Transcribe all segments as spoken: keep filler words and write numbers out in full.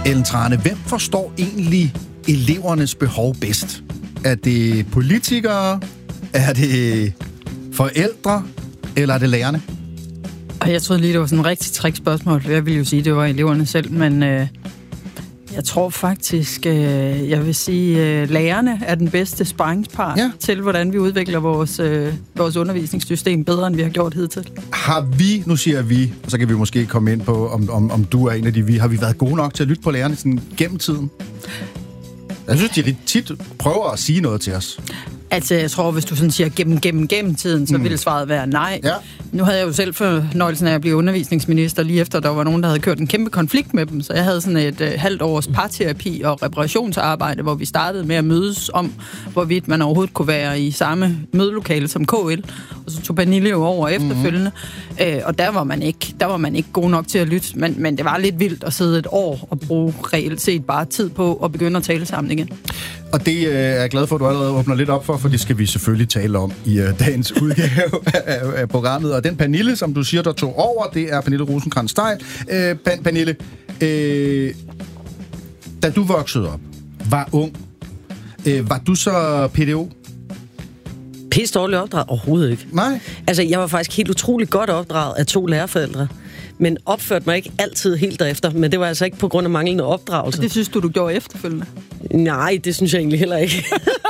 Ellen Trane, hvem forstår egentlig elevernes behov bedst? Er det politikere? Er det forældre? Eller er det lærerne? Og jeg troede lige, det var sådan et rigtig trickspørgsmål. Jeg ville jo sige, det var eleverne selv, men øh, jeg tror faktisk, øh, jeg vil sige, øh, lærerne er den bedste sparringspart ja. til, hvordan vi udvikler vores, øh, vores undervisningssystem bedre, end vi har gjort hidtil. Har vi, nu siger jeg vi, så kan vi måske komme ind på, om, om, om du er en af de vi, har vi været gode nok til at lytte på lærerne sådan gennem tiden? Jeg synes, de tit prøver at sige noget til os. Altså, jeg tror, hvis du sådan siger gennem, gennem, gennem tiden, så mm. ville svaret være nej. Ja. Nu havde jeg jo selv fornøjelsen af at blive undervisningsminister, lige efter der var nogen, der havde kørt en kæmpe konflikt med dem. Så jeg havde sådan et uh, halvt års parterapi og reparationsarbejde, hvor vi startede med at mødes om, hvorvidt man overhovedet kunne være i samme mødelokale som K L. Og så tog Pernille jo over efterfølgende. Mm-hmm. Uh, og der var man ikke, der var man ikke god nok til at lytte. Men, men det var lidt vildt at sidde et år og bruge reelt set bare tid på at begynde at tale sammen igen. Og det øh, er jeg glad for, at du allerede åbner lidt op for, for det skal vi selvfølgelig tale om i øh, dagens udgave af, af programmet. Og den Pernille, som du siger, der tog over, det er Pernille Rosenkrantz-Theil. Øh, Pan- Pernille, øh, da du voksede op, var ung, øh, var du så P D O? Pisse dårligt opdraget? Overhovedet ikke. Nej? Altså, jeg var faktisk helt utroligt godt opdraget af to lærerforældre, men opførte mig ikke altid helt derefter, men det var altså ikke på grund af manglende opdragelse. Det synes du, du gjorde efterfølgende? Nej, det synes jeg egentlig heller ikke.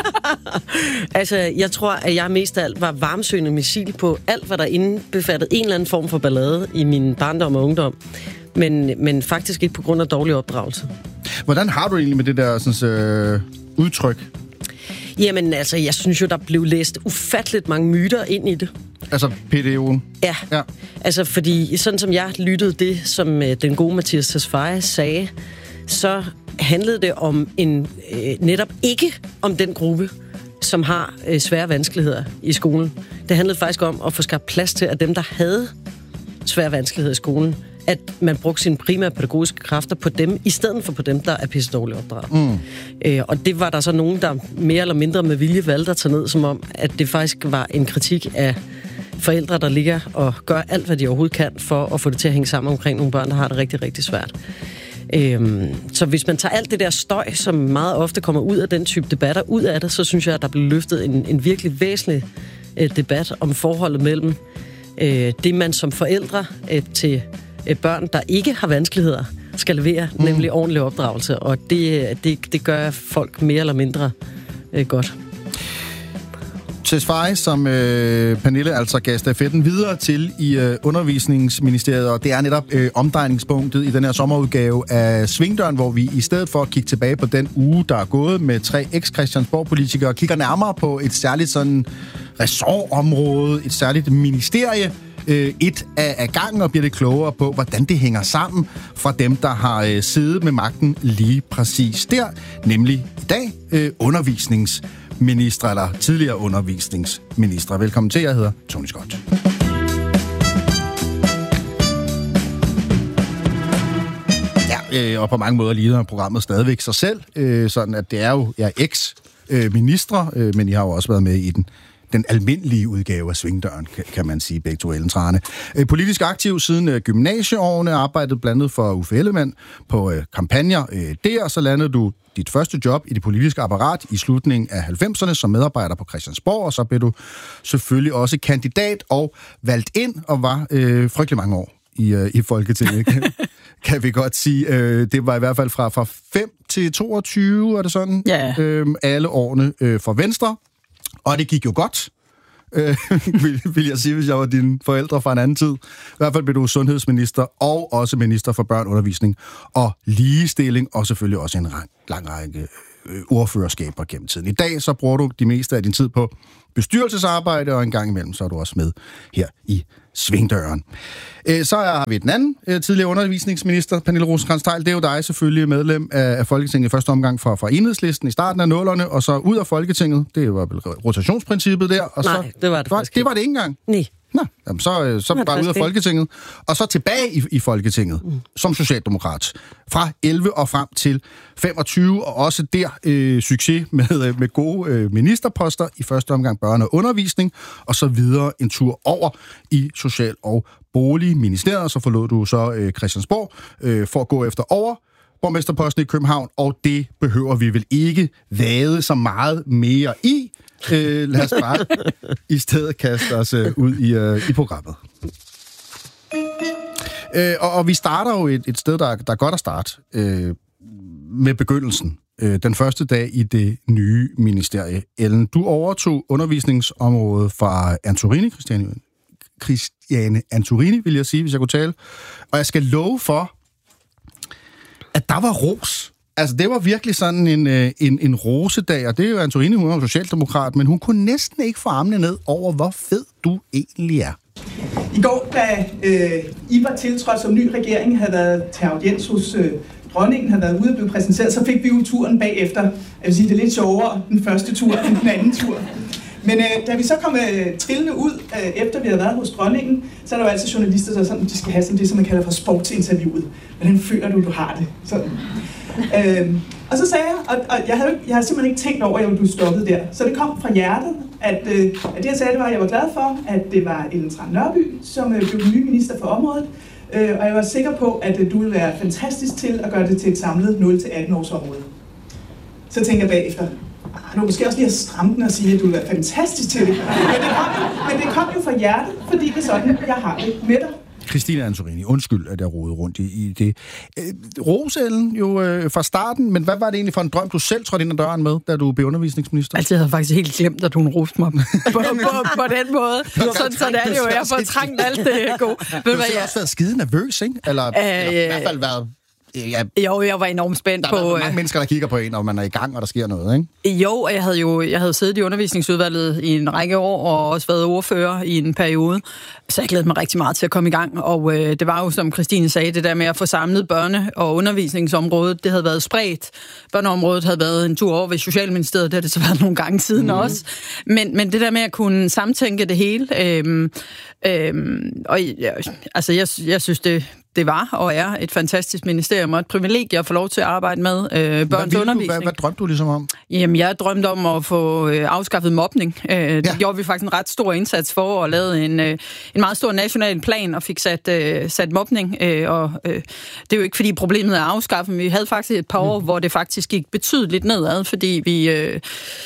Altså, jeg tror, at jeg mest af alt var varmsøgende missil på alt, hvad der indbefattede en eller anden form for ballade i min barndom og ungdom, men, men faktisk ikke på grund af dårlig opdragelse. Hvordan har du egentlig med det der sådan, øh, udtryk? Jamen, altså, jeg synes jo, der blev læst ufatteligt mange myter ind i det. Altså P D O'en? Ja. ja. Altså, fordi sådan som jeg lyttede det, som øh, den gode Mathias Tesfaye sagde, så handlede det om en øh, netop ikke om den gruppe, som har øh, svære vanskeligheder i skolen. Det handlede faktisk om at få skabt plads til, at dem, der havde svære vanskeligheder i skolen, at man brugte sine primære pædagogiske kræfter på dem, i stedet for på dem, der er pisse dårligt opdraget. Mm. Øh, og det var der så nogen, der mere eller mindre med vilje valgte at tage ned, som om, at det faktisk var en kritik af forældre, der ligger og gør alt, hvad de overhovedet kan, for at få det til at hænge sammen omkring nogle børn, der har det rigtig, rigtig svært. Øhm, så hvis man tager alt det der støj, som meget ofte kommer ud af den type debatter, ud af det, så synes jeg, at der bliver løftet en, en virkelig væsentlig øh, debat om forholdet mellem øh, det, man som forældre øh, til øh, børn, der ikke har vanskeligheder, skal levere, mm. nemlig ordentlig opdragelse. Og det, det, det gør folk mere eller mindre øh, godt. Tesfaye, som øh, Pernille altså gav stafetten videre til i øh, undervisningsministeriet, og det er netop øh, omdrejningspunktet i den her sommerudgave af Svingdøren, hvor vi i stedet for at kigge tilbage på den uge, der er gået med tre eks-Christiansborg-politikere, kigger nærmere på et særligt sådan ressortområde, et særligt ministerie, øh, et af, af gangen, og bliver det klogere på, hvordan det hænger sammen fra dem, der har øh, siddet med magten lige præcis der, nemlig i dag øh, undervisnings minister, eller tidligere undervisningsminister. Velkommen til, jeg hedder Tony Scott. Ja, øh, og på mange måder lider programmet stadigvæk sig selv, øh, sådan at det er jo ja, eks-ministre, øh, men I har jo også været med i den den almindelige udgave af Svingdøren, kan man sige, begge to Ellen Trane. Politisk aktiv siden gymnasieårene, arbejdet blandt andet for Uffe Ellemann på kampagner der, så landede du dit første job i det politiske apparat i slutningen af halvfemserne som medarbejder på Christiansborg, og så blev du selvfølgelig også kandidat og valgt ind og var øh, frygtelig mange år i, øh, i Folketinget, kan, kan vi godt sige. Øh, det var i hvert fald fra, fra fem til toogtyve, er det sådan? Ja. Øh, alle årene øh, for Venstre. Og det gik jo godt, øh, vil, vil jeg sige, hvis jeg var dine forældre fra en anden tid. I hvert fald blev du sundhedsminister og også minister for børn, undervisning og ligestilling, og selvfølgelig også en lang, lang række øh, ordførerskaber gennem tiden. I dag så bruger du de meste af din tid på bestyrelsesarbejde, og en gang imellem så er du også med her i Svingdøren. Så har vi den anden tidligere undervisningsminister, Pernille Rosenkrantz-Theil. Det er jo dig selvfølgelig, medlem af Folketinget i første omgang fra, fra Enhedslisten i starten af nullerne, og så ud af Folketinget. Det var vel rotationsprincippet der. Og Nej, så, det var det var, det var det ikke engang. Nej. Nå, jamen så, så bare ud af Folketinget. Og så tilbage i, i Folketinget mm. som socialdemokrat. Fra elleve og frem til femogtyve, og også der øh, succes med, med gode øh, ministerposter. I første omgang børne- og undervisning, og så videre en tur over i Social- og Boligministeriet. Så forlod du så øh, Christiansborg øh, for at gå efter over borgmesterposten i København, og det behøver vi vel ikke vade så meget mere i. Øh, lad os bare i stedet kaste os øh, ud i, øh, i programmet. Øh, og, og vi starter jo et, et sted, der, der er godt at starte øh, med begyndelsen. Øh, den første dag i det nye ministerie. Ellen, du overtog undervisningsområdet fra Antorini, Christiane, Christiane Antorini, vil jeg sige, hvis jeg kunne tale. Og jeg skal love for, at der var ros. Altså, det var virkelig sådan en, en, en rosedag, og det er jo Antorini, hun er jo socialdemokrat, men hun kunne næsten ikke få armene ned over, hvor fed du egentlig er. I går, da øh, I var tiltrådt som ny regering, havde været til audiens hos øh, dronningen, havde været ude og blive præsenteret, så fik vi jo turen bagefter. Jeg vil sige, det er lidt sjovere den første tur end den anden tur. Men øh, da vi så kom øh, trillende ud, øh, efter vi havde været hos dronningen, så er der jo altid journalister, der sådan, de skal have sådan det, som man kalder for sportsinterviewet. Hvordan føler du, du har det? Sådan. Øh, og så sagde jeg, og, og jeg, havde, jeg havde simpelthen ikke tænkt over, at jeg ville blive stoppet der. Så det kom fra hjertet, at, øh, at det jeg sagde, det var, at jeg var glad for, at det var Ellen Trane Nørby, som øh, blev den nye minister for området. Øh, og jeg var sikker på, at øh, du ville være fantastisk til at gøre det til et samlet nul til atten års område. Så tænker jeg bagefter, nu måske også lige at stramme den og sige, at du er fantastisk til det. Men det, kom jo, men det kom jo fra hjertet, fordi det er sådan, jeg har det med dig. Christine Antorini, undskyld, at jeg rodede rundt i, i det. Øh, Rosellen jo øh, fra starten, men hvad var det egentlig for en drøm, du selv trådte ind ad døren med, da du blev undervisningsminister? Altså, jeg havde faktisk helt glemt, at hun roste mig på, på, på den måde. Sådan, sådan er det jo. Jeg får trængt alt det gode. Du har jeg... også været skide nervøs, ikke? Eller, øh, eller i hvert fald været... Ja, jo, jeg var enormt spændt der på... Der er mange mennesker, der kigger på en, og man er i gang, og der sker noget, ikke? Jo, og jeg havde jo jeg havde siddet i undervisningsudvalget i en række år, og også været ordfører i en periode, så jeg glædede mig rigtig meget til at komme i gang, og øh, det var jo, som Christine sagde, det der med at få samlet børne- og undervisningsområdet, det havde været spredt. Børneområdet havde været en tur over ved Socialministeriet, det har det så været nogle gange siden mm-hmm. også. Men, men det der med at kunne samtænke det hele, øh, øh, og ja, altså jeg, jeg synes, det Det var og er et fantastisk ministerium og et privilegie at få lov til at arbejde med øh, børns hvad undervisning. Hvad, hvad drømte du ligesom om? Jamen, jeg drømte om at få øh, afskaffet mobning. Øh, ja. Det gjorde vi faktisk en ret stor indsats for, og lavede en, øh, en meget stor national plan og fik sat, øh, sat mobning. Øh, og øh, det er jo ikke, fordi problemet er afskaffet, men vi havde faktisk et par år, mm. hvor det faktisk gik betydeligt nedad, fordi vi... Øh,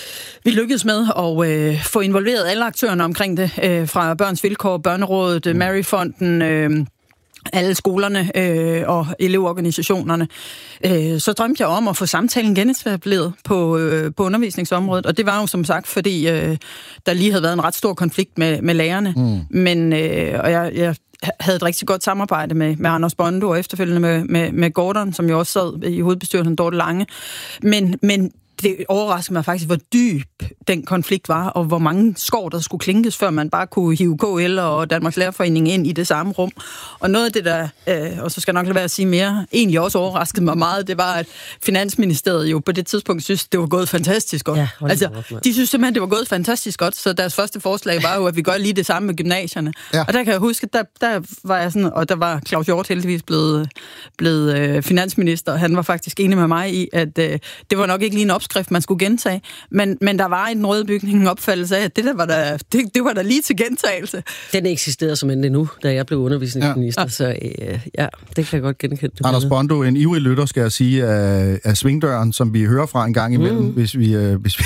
Vi lykkedes med at øh, få involveret alle aktørerne omkring det, øh, fra Børns Vilkår, Børnerådet, mm. Maryfonden, øh, alle skolerne øh, og elevorganisationerne. Øh, så drømte jeg om at få samtalen genetableret på, øh, på undervisningsområdet, og det var jo som sagt, fordi øh, der lige havde været en ret stor konflikt med, med lærerne. Mm. Men, øh, og jeg, jeg havde et rigtig godt samarbejde med, med Anders Bondo og efterfølgende med, med, med Gordon, som jo også sad i hovedbestyrelsen, Dorte Lange. Men, men det overraskede mig faktisk, hvor dyb den konflikt var, og hvor mange skår, der skulle klinkes, før man bare kunne hive K L og Danmarks Lærerforening ind i det samme rum. Og noget af det, der, øh, og så skal jeg nok lade være at sige mere, egentlig også overraskede mig meget, det var, at Finansministeriet jo på det tidspunkt synes, det var gået fantastisk godt. Ja, altså, de synes simpelthen, det var gået fantastisk godt, så deres første forslag var jo, at vi gør lige det samme med gymnasierne. Ja. Og der kan jeg huske, der, der var jeg sådan, og der var Claus Hjort heldigvis blevet, blevet øh, finansminister, og han var faktisk enig med mig i, at øh, det var nok ikke lige en opskrift, man skulle gentage, men, men der var i den røde bygning en opfattelse af, at det der var der, det, det var der lige til gentagelse. Den eksisterede som endte nu, da jeg blev undervisningsminister, ja. Så øh, ja, det kan jeg godt genkende. Anders Bondo, en ivrig lytter, skal jeg sige, af, af Svingdøren, som vi hører fra en gang imellem, mm. hvis vi... Øh, hvis vi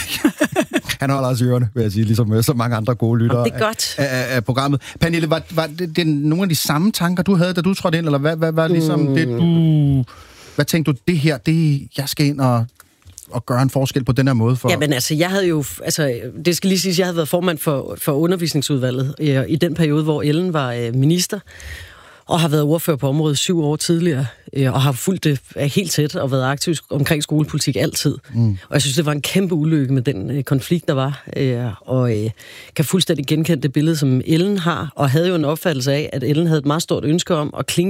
han holder også ørerne, vil jeg sige, ligesom så mange andre gode lyttere det er godt. Af, af, af programmet. Pernille, var, var det, det nogle af de samme tanker, du havde, da du trådte ind, eller hvad var hvad, ligesom mm. det, du... Hvad tænkte du, det her, det jeg skal ind og... og gøre en forskel på den her måde? For... Jamen altså, jeg havde jo, altså, det skal lige siges, jeg havde været formand for, for undervisningsudvalget i, i den periode, hvor Ellen var øh, minister, og har været ordfører på området syv år tidligere, øh, og har fulgt det helt tæt og været aktiv omkring skolepolitik altid. Mm. Og jeg synes, det var en kæmpe ulykke med den øh, konflikt, der var, øh, og øh, kan fuldstændig genkende det billede, som Ellen har, og havde jo en opfattelse af, at Ellen havde et meget stort ønske om at klinge